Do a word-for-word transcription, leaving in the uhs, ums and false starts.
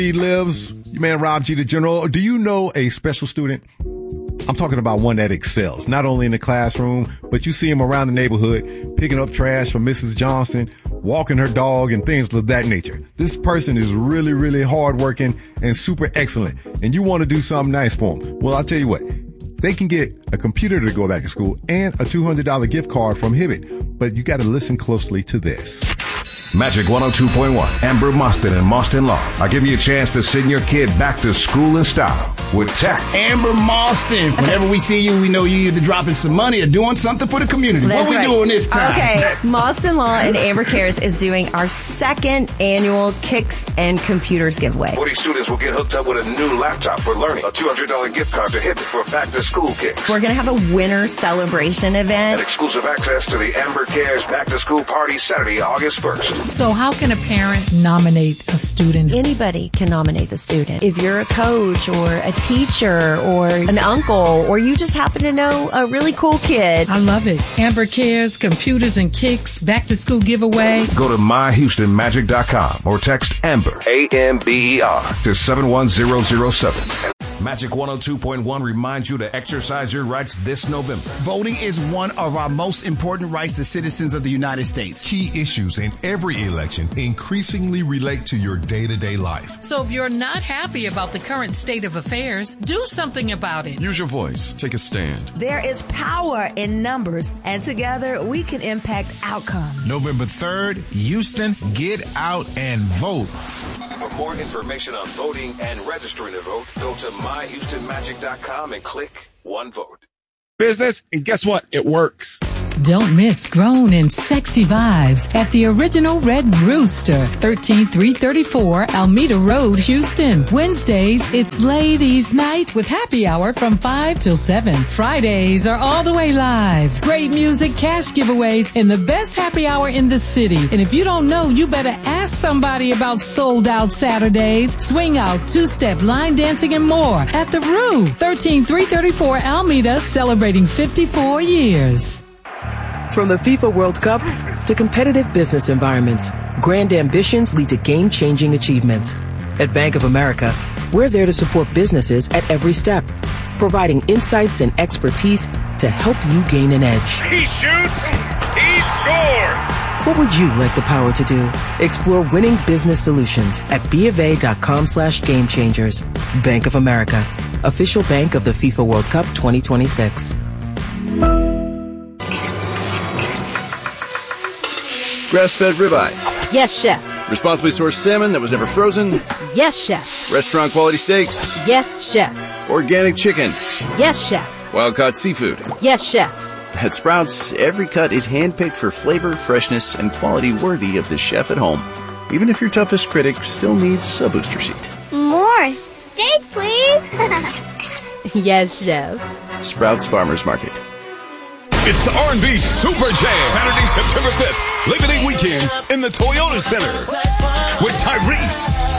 He lives, your man Rob G, the General. Do you know a special student? I'm talking about one that excels, not only in the classroom, but you see him around the neighborhood, picking up trash from Missus Johnson, walking her dog, and things of that nature. This person is really, really hardworking and super excellent, and you want to do something nice for him. Well, I'll tell you what. They can get a computer to go back to school and a two hundred dollars gift card from Hibbett. But you got to listen closely to this. Magic one oh two point one, Amber Mostyn and Mostyn Law are giving you a chance to send your kid back to school in style with tech. Amber Mostyn, whenever we see you, we know you either dropping some money or doing something for the community. That's what we right. doing this time? Okay, Mostyn Law and Amber Cares is doing our second annual Kicks and Computers giveaway. forty students will get hooked up with a new laptop for learning, a two hundred dollars gift card to Hibbett for back-to-school kicks. We're going to have a winter celebration event. And exclusive access to the Amber Cares back-to-school party Saturday, August first. So how can a parent nominate a student? Anybody can nominate the student. If you're a coach or a teacher or an uncle, or you just happen to know a really cool kid. I love it. Amber Cares, Computers and Kicks, back to school giveaway. Go to my houston magic dot com or text Amber, A M B E R, to seven one zero zero seven. Magic one oh two point one reminds you to exercise your rights this November. Voting is one of our most important rights as citizens of the United States. Key issues in every election increasingly relate to your day-to-day life. So if you're not happy about the current state of affairs, do something about it. Use your voice. Take a stand. There is power in numbers, and together we can impact outcomes. November third, Houston, get out and vote. For more information on voting and registering to vote, go to my houston magic dot com and click One Vote. Business, and guess what? It works. Don't miss grown and sexy vibes at the original Red Rooster, thirteen three thirty-four Alameda Road, Houston. Wednesdays, it's ladies' night with happy hour from five till seven. Fridays are all the way live. Great music, cash giveaways, and the best happy hour in the city. And if you don't know, you better ask somebody about sold out Saturdays, swing out, two-step, line dancing, and more at the Roo, thirteen three thirty-four Alameda, celebrating fifty-four years. From the FIFA World Cup to competitive business environments, grand ambitions lead to game-changing achievements. At Bank of America, we're there to support businesses at every step, providing insights and expertise to help you gain an edge. He shoots, he scores! What would you like the power to do? Explore winning business solutions at BofA.com slash game changers. Bank of America, official bank of the FIFA World Cup twenty twenty-six. Grass-fed ribeyes. Yes, chef. Responsibly sourced salmon that was never frozen. Yes, chef. Restaurant quality steaks. Yes, chef. Organic chicken. Yes, chef. Wild-caught seafood. Yes, chef. At Sprouts, every cut is handpicked for flavor, freshness, and quality worthy of the chef at home. Even if your toughest critic still needs a booster seat. More steak, please. Yes, chef. Sprouts Farmers Market. It's the R and B Super Jam, Saturday, September fifth, Labor Day weekend in the Toyota Center with Tyrese.